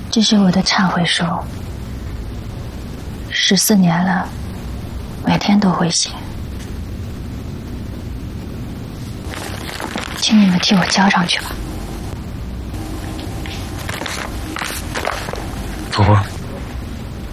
这是我的忏悔书，14年了，每天都会写，请你们替我交上去吧。